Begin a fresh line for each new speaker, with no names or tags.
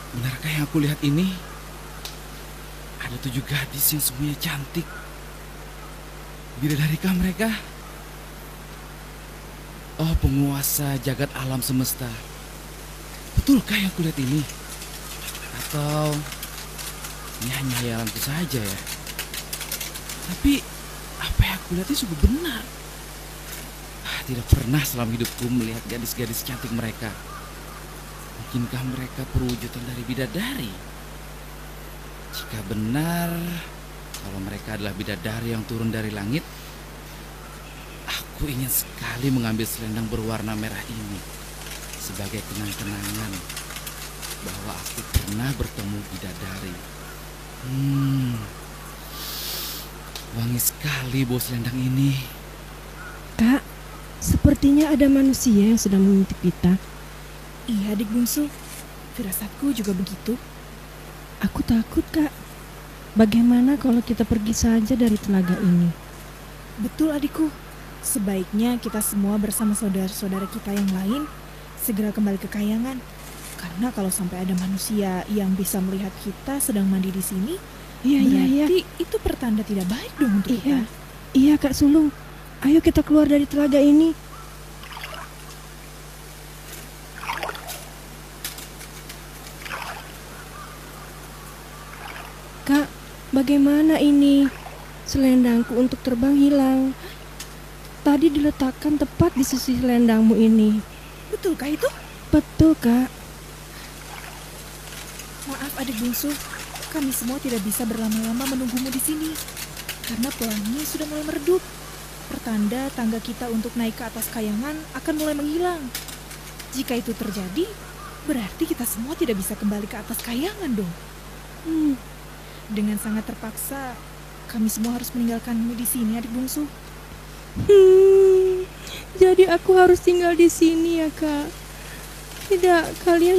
Benarkah yang aku lihat ini? Ada 7 gadis yang semuanya cantik. Bidadarikah mereka? Oh, penguasa jagat alam semesta. Betulkah yang aku lihat ini? Atau ini hanya hayalanku saja ya? Tapi apa yang aku lihat ini sungguh benar. Tidak pernah selama hidupku melihat gadis-gadis cantik mereka. Mungkinkah mereka perwujudan dari bidadari? Jika benar, kalau mereka adalah bidadari yang turun dari langit, aku ingin sekali mengambil selendang berwarna merah ini sebagai kenang-kenangan bahwa aku pernah bertemu bidadari. Wangi sekali bau selendang ini.
Kak, sepertinya ada manusia yang sedang mengintip kita.
Iya, adik bungsu. Firasatku juga begitu.
Aku takut, Kak. Bagaimana kalau kita pergi saja dari telaga ini?
Betul, adikku. Sebaiknya kita semua bersama saudara-saudara kita yang lain segera kembali ke kayangan. Karena kalau sampai ada manusia yang bisa melihat kita sedang mandi di sini, berarti itu pertanda tidak baik dong untuk kita.
Iya, Kak Sulung. Ayo kita keluar dari telaga ini. Kak, bagaimana ini? Selendangku untuk terbang hilang. Tadi diletakkan tepat di sisi selendangmu ini.
Betulkah itu?
Betul, Kak.
Maaf adik bungsu, kami semua tidak bisa berlama-lama menunggumu di sini karena pelangi sudah mulai meredup. Pertanda tangga kita untuk naik ke atas kayangan akan mulai menghilang. Jika itu terjadi, berarti kita semua tidak bisa kembali ke atas kayangan dong. Dengan sangat terpaksa, kami semua harus meninggalkanmu di sini, adik bungsu.
Jadi aku harus tinggal di sini ya, Kak. Tidak, kalian